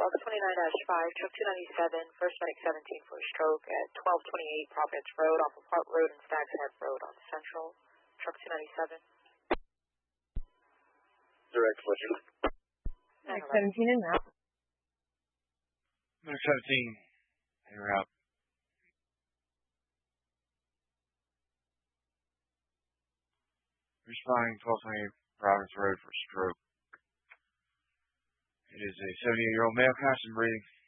1229-5, truck 297, first medic 17 for a stroke at 1228 Providence Road off of Park Road and Stag's Head Road on Central. Truck 297. Direct switching. Medic 17 en route. Medic 17 en route. Responding 1228 Providence Road for stroke. It is a 78-year-old male, constant breathing.